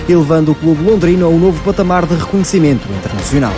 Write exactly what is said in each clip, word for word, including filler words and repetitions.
elevando o clube londrino a um novo patamar de reconhecimento internacional.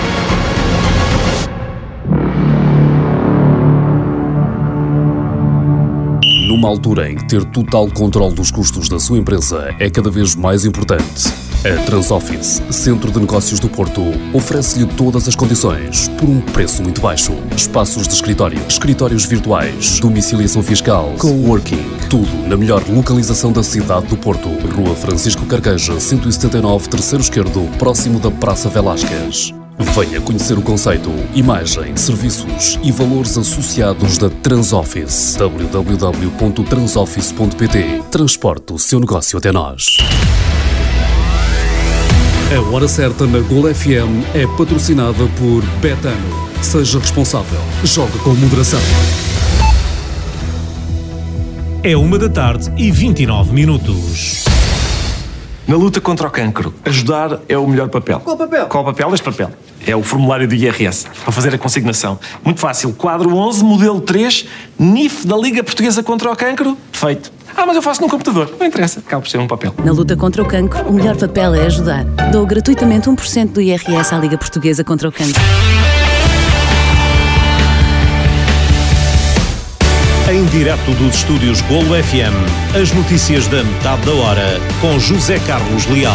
Numa altura em que ter total controle dos custos da sua empresa é cada vez mais importante, a Transoffice, Centro de Negócios do Porto, oferece-lhe todas as condições por um preço muito baixo. Espaços de escritório, escritórios virtuais, domiciliação fiscal, coworking, tudo na melhor localização da cidade do Porto. Rua Francisco Carqueja, cento e setenta e nove, terceiro esquerdo, próximo da Praça Velásquez. Venha conhecer o conceito, imagem, serviços e valores associados da Transoffice. w w w ponto transoffice ponto p t. Transporte o seu negócio até nós. A Hora Certa na Gol F M é patrocinada por Betano. Seja responsável. Jogue com moderação. É uma da tarde e vinte e nove minutos. Na luta contra o cancro, ajudar é o melhor papel. Qual papel? Qual papel? Este papel. É o formulário do I R S, para fazer a consignação. Muito fácil. Quadro onze, modelo três, N I F da Liga Portuguesa contra o Cancro. Feito. Ah, mas eu faço num computador. Não interessa. Acaba por ser um papel. Na luta contra o cancro, o melhor papel é ajudar. Dou gratuitamente um por cento do I R S à Liga Portuguesa contra o Cancro. Em direto dos estúdios Golo F M, as notícias da metade da hora, com José Carlos Leal.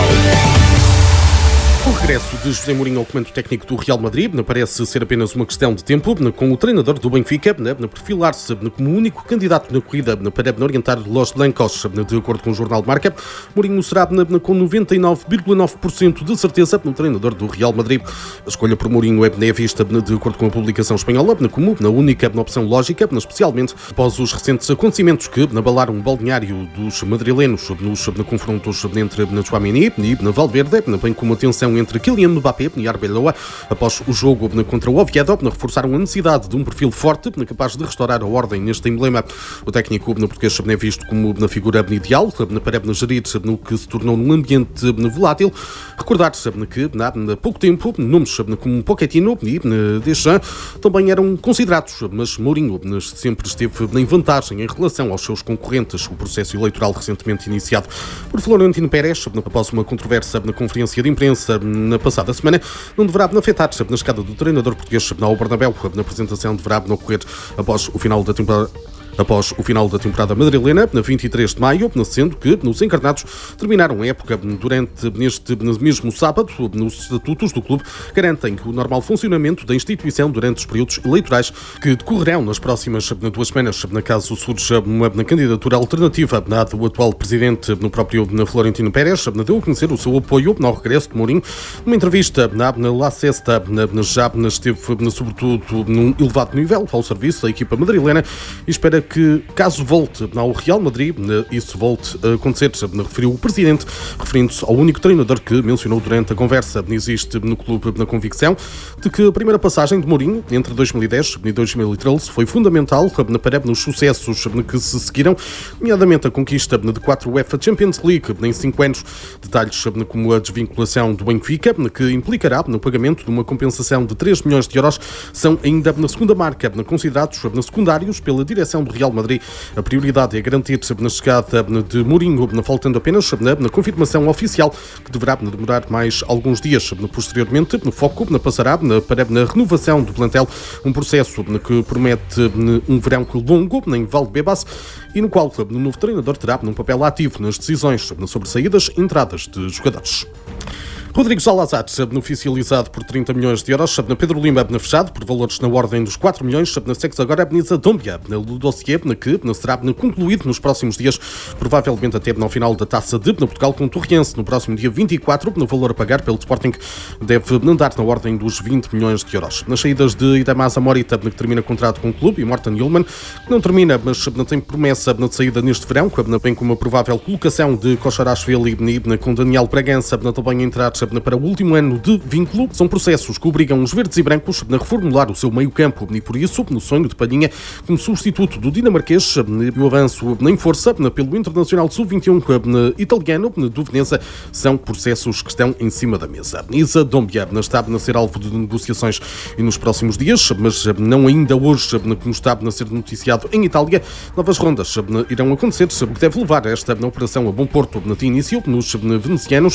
O regresso de José Mourinho ao comando técnico do Real Madrid parece ser apenas uma questão de tempo, com o treinador do Benfica a perfilar-se como o único candidato na corrida para orientar Los Blancos. De acordo com o jornal Marca, Mourinho será com noventa e nove vírgula nove por cento de certeza o treinador do Real Madrid. A escolha por Mourinho é vista, de acordo com a publicação espanhola, como a única opção lógica, especialmente após os recentes acontecimentos que abalaram o balneário dos madrilenos nos confrontos entre Tchouaméni e Valverde, bem como a tensão entre Kylian Mbappé e Arbeloa após o jogo contra o Oviedo, reforçaram a necessidade de um perfil forte capaz de restaurar a ordem neste emblema. O técnico português é visto como uma figura ideal para gerir no que se tornou um ambiente volátil. Recordar-se que há pouco tempo nomes como Pochettino e Deschamps também eram considerados, mas Mourinho sempre esteve em vantagem em relação aos seus concorrentes. O processo eleitoral recentemente iniciado por Florentino Pérez, após uma controvérsia na conferência de imprensa na passada semana, não deverá afetar na escada do treinador português ao Bernabéu. A apresentação deverá ocorrer após o final da temporada. Após o final da temporada madrilena, na vinte e três de maio, sendo que os encarnados terminaram a época durante neste mesmo sábado. Nos estatutos do clube garantem o normal funcionamento da instituição durante os períodos eleitorais que decorrerão nas próximas duas semanas. Na caso surja uma candidatura alternativa do atual presidente, no próprio Florentino Pérez, deu a conhecer o seu apoio ao regresso de Mourinho. Numa entrevista na La Sexta, já esteve sobretudo num elevado nível ao serviço da equipa madrilena e espera que, caso volte ao Real Madrid, isso volte a acontecer, referiu o presidente, referindo-se ao único treinador que mencionou durante a conversa. Existe no clube na convicção de que a primeira passagem de Mourinho entre dois mil e dez e dois mil e treze foi fundamental para os sucessos que se seguiram, nomeadamente a conquista de quatro UEFA Champions League em cinco anos. Detalhes como a desvinculação do Benfica, que implicará no pagamento de uma compensação de três milhões de euros, são ainda na segunda marca, considerados secundários pela direção do Real Madrid. A prioridade é garantir na chegada de Mourinho, faltando apenas na confirmação oficial, que deverá demorar mais alguns dias. Posteriormente, no foco passará para a renovação do plantel, um processo que promete um verão longo em Valdebebas e no qual o novo treinador terá um papel ativo nas decisões sobre saídas e entradas de jogadores. Rodrigo Salazar, oficializado por trinta milhões de euros, Pedro Lima, fechado por valores na ordem dos quatro milhões, segue-se agora a Benisa Dómbia, no dossiê que será concluído nos próximos dias, provavelmente até no final da Taça de Portugal com o Torriense, no próximo dia vinte e quatro, no valor a pagar pelo Sporting deve andar na ordem dos vinte milhões de euros. Nas saídas de Idamasa Morita, que termina contrato com o clube, e Morten Ullmann, que não termina, mas não tem promessa de saída neste verão, bem como a provável colocação de Kosharashvili com Daniel Bragança também a entrar para o último ano de vínculo. São processos que obrigam os verdes e brancos a reformular o seu meio-campo e, por isso, no sonho de Palhinha, como substituto do dinamarquês, o avanço em força pelo Internacional sub vinte e um italiano do Veneza são processos que estão em cima da mesa. Isa Dómbia está a ser alvo de negociações nos próximos dias, mas não ainda hoje, como está a ser noticiado em Itália. Novas rondas irão acontecer, que deve levar esta operação a bom porto de início nos venezianos.